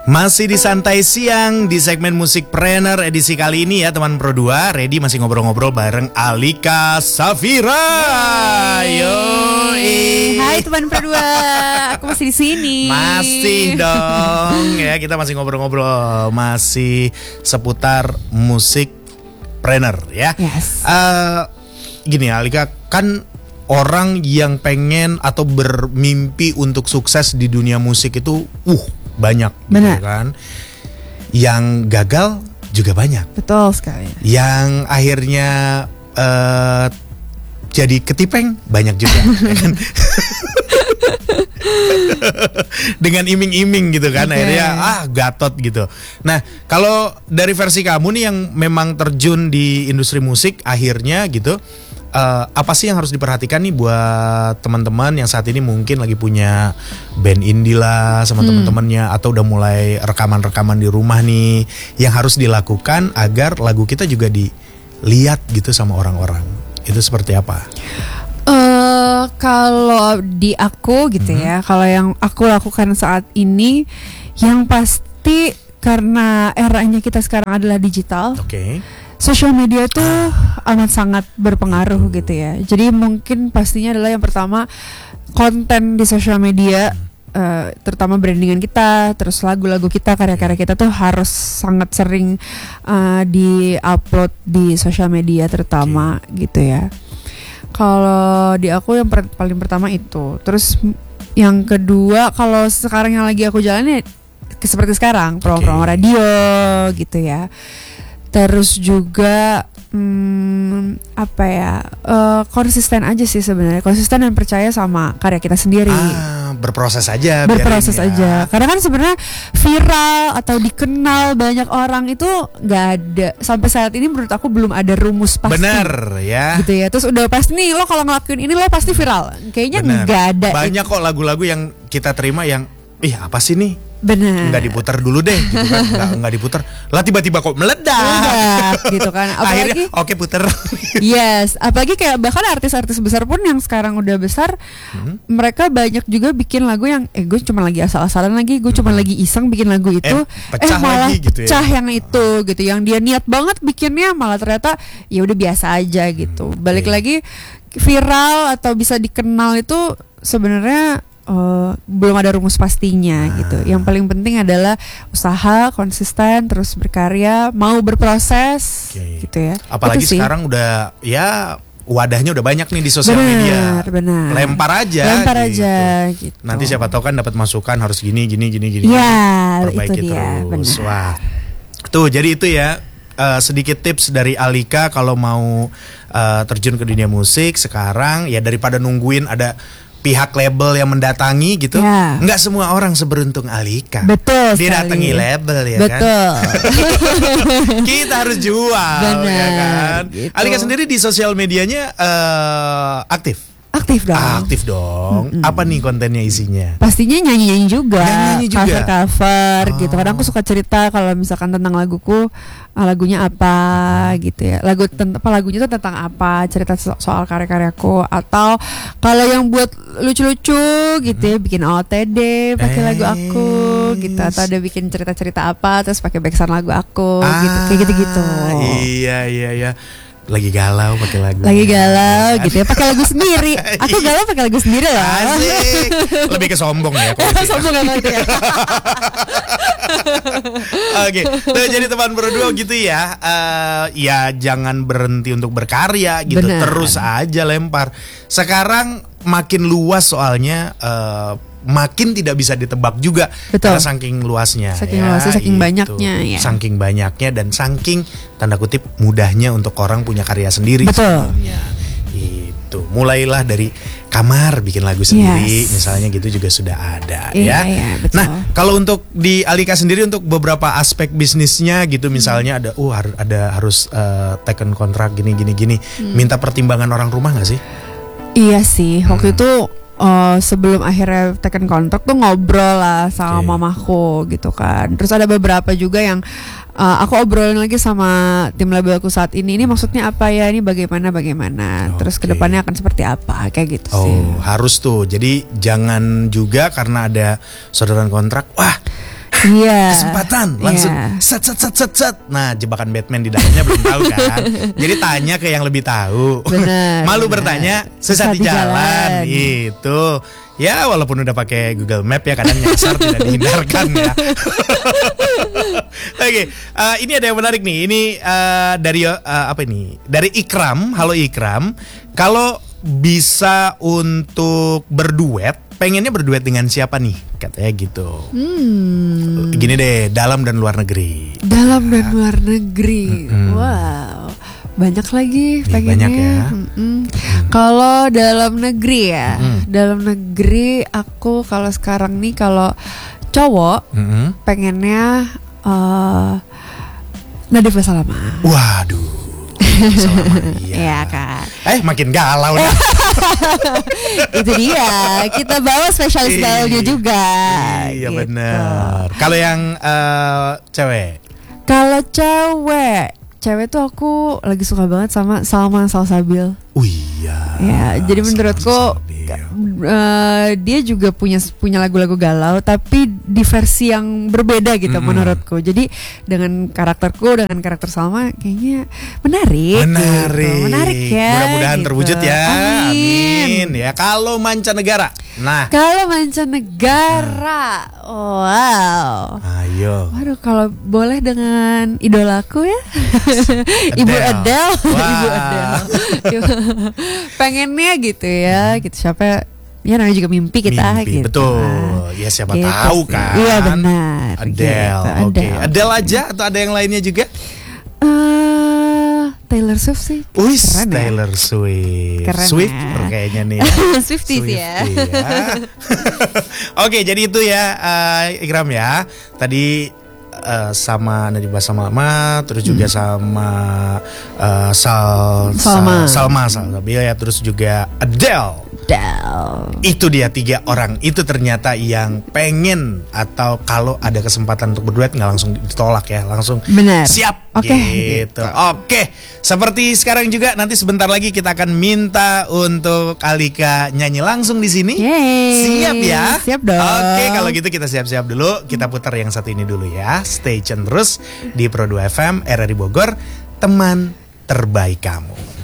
Masih di Santai Siang di segmen Musikpreneur edisi kali ini ya teman Pro 2. Ready masih ngobrol-ngobrol bareng Alika Safira. Yoi. Hai teman Pro 2. Aku masih di sini. Masih dong ya, kita masih ngobrol-ngobrol masih seputar musikpreneur ya. Yes. Gini Alika, kan orang yang pengen atau bermimpi untuk sukses di dunia musik itu banyak. Benar. Gitu kan. Yang gagal juga banyak. Betul sekali. Yang akhirnya jadi ketipeng banyak juga. Ya kan? Dengan iming-iming gitu kan, akhirnya gatot gitu. Nah, kalau dari versi kamu nih yang memang terjun di industri musik akhirnya gitu, apa sih yang harus diperhatikan nih buat teman-teman yang saat ini mungkin lagi punya band indie lah sama teman-temannya, atau udah mulai rekaman-rekaman di rumah nih, yang harus dilakukan agar lagu kita juga dilihat gitu sama orang-orang. Itu seperti apa? Kalau di aku gitu ya, kalau yang aku lakukan saat ini, yang pasti karena eranya kita sekarang adalah digital. Social media tuh amat sangat berpengaruh gitu ya. Jadi mungkin pastinya adalah yang pertama konten di social media, terutama brandingan kita, terus lagu-lagu kita, karya-karya kita tuh harus sangat sering di-upload di social media terutama gitu ya. Kalau di aku yang paling pertama itu. Terus yang kedua, kalau sekarang yang lagi aku jalani seperti sekarang, promo-promo radio gitu ya. Terus juga konsisten aja sih sebenarnya, konsisten dan percaya sama karya kita sendiri. Berproses aja. Berproses aja. Karena kan sebenarnya viral atau dikenal banyak orang itu nggak ada sampai saat ini, menurut aku belum ada rumus pasti. Bener ya. Gitu ya. Terus udah pasti nih lo kalau ngelakuin ini lo pasti viral. Kayaknya nggak ada. Banyak kok lagu-lagu yang kita terima yang apa sih nih? Benar. Nggak diputar dulu deh gitu kan. nggak diputar. Lah tiba-tiba kok meledak gitu kan. Apalagi akhirnya puter. Yes, apalagi kayak bahkan artis-artis besar pun yang sekarang udah besar, mereka banyak juga bikin lagu yang gue cuma lagi asal-asalan lagi, gue cuma lagi iseng bikin lagu itu, malah lagi, gitu pecah ya? Yang itu gitu, yang dia niat banget bikinnya malah ternyata ya udah biasa aja gitu. Balik lagi, viral atau bisa dikenal itu sebenarnya belum ada rumus pastinya gitu. Yang paling penting adalah usaha, konsisten, terus berkarya, mau berproses gitu ya. Apalagi sekarang udah wadahnya udah banyak nih di sosial media. Benar. Lempar aja gitu. Nanti siapa tahu kan dapat masukan harus gini. Ya, perbaiki itu dia, terus. benar. Wah. Tuh, jadi itu ya. Sedikit tips dari Alika kalau mau terjun ke dunia musik sekarang, ya daripada nungguin ada pihak label yang mendatangi gitu, nggak semua orang seberuntung Alika. Betul. Dia datangi label ya. Betul. Kan. Kita harus jual. Benar, ya kan. gitu. Alika sendiri di sosial medianya aktif. Aktif dong. Apa nih kontennya isinya? Pastinya nyanyi-nyanyi juga. Cover gitu. Kadang aku suka cerita kalau misalkan tentang laguku, lagunya apa gitu ya. Lagunya tuh tentang apa, cerita soal karya-karyaku, atau kalau yang buat lucu-lucu gitu ya, bikin OOTD pakai lagu aku gitu, atau ada bikin cerita-cerita apa terus pakai backsound lagu aku gitu, kayak gitu-gitu. Iya. Lagi galau pakai lagu. Gitu ya, pakai lagu sendiri. Aku galau pakai lagu sendiri lah. Asik. Lebih ke sombong ya. Sombong gitu ya. Oke. Jadi teman berdua gitu ya. Ya jangan berhenti untuk berkarya gitu. Bener. Terus aja lempar. Sekarang makin luas soalnya. Makin tidak bisa ditebak juga. Betul. Karena saking luasnya. Saking banyaknya ya. Saking banyaknya dan saking tanda kutip mudahnya untuk orang punya karya sendiri. Betul. Itu mulailah dari kamar bikin lagu sendiri, misalnya gitu juga sudah ada ya. Iya, betul. Nah, kalau untuk di Alika sendiri untuk beberapa aspek bisnisnya gitu, misalnya ada harus taken kontrak gini. Minta pertimbangan orang rumah nggak sih? Iya sih, waktu itu sebelum akhirnya taken kontrak tuh ngobrol lah sama mamaku gitu kan. Terus ada beberapa juga yang aku obrolin lagi sama tim label aku saat ini maksudnya apa ya, ini bagaimana terus kedepannya akan seperti apa, kayak gitu sih. Harus tuh, jadi jangan juga karena ada saudaraan kontrak, wah kesempatan langsung set. Nah, jebakan Batman di dalamnya belum tahu kan. Jadi tanya ke yang lebih tahu. Malu bertanya sesat di jalan itu. Ya walaupun udah pakai Google Map ya kadang nyasar tidak dihindarkan ya. Oke, ini ada yang menarik nih. Ini dari apa ini? Dari Ikram. Halo Ikram. Kalau bisa untuk berduet, pengennya berduet dengan siapa nih? Katanya gitu. Gini deh, dalam dan luar negeri. Dalam dan luar negeri. Wow. Banyak lagi pengennya. Banyak ya. Kalau dalam negeri ya, dalam negeri aku kalau sekarang nih kalau cowok pengennya Nadif Salama. Waduh. Iya kan. Makin galau dah. Itu dia. Kita bawa spesialis galaunya juga. Iya gitu. benar. Kalau yang cewek? Kalau cewek tuh aku lagi suka banget sama Salma Salsabil. Iya. Ya, jadi menurutku dia juga punya lagu-lagu galau tapi di versi yang berbeda gitu menurutku. Jadi dengan karakterku dengan karakter Salma kayaknya menarik. Gitu. Menarik ya. Mudah-mudahan gitu. terwujud ya. Amin. Ya, kalau mancanegara. Nah. Kalau mancanegara. Wow. Ayo. Waduh, kalau boleh dengan idolaku ya. Ibu Adele. Ibu Adele. Pengennya gitu ya, gitu siapa ya namanya juga mimpi kita gitu. Betul. Ya siapa gitu tahu sih. kan. Iya benar. Adele. Gitu. Oke. Adele aja atau ada yang lainnya juga? Taylor Swift sih. Keren Taylor ya? Swift. Keren Swift ya? kayaknya nih. Swifties ya. Oke, jadi itu ya Ikram ya. Tadi sama Nadif Salama, terus juga sama Salma Salsabil ya, terus juga Adele. Itu dia 3 orang itu ternyata yang pengen atau kalau ada kesempatan untuk berduet nggak langsung ditolak ya, langsung siap. Gitu. Oke, seperti sekarang juga nanti sebentar lagi kita akan minta untuk Alika nyanyi langsung di sini. Siap ya? Siap dong. Oke, kalau gitu kita siap-siap dulu. Kita putar yang satu ini dulu ya. Stay tune terus di Pro 2 FM RRI Bogor, teman terbaik kamu.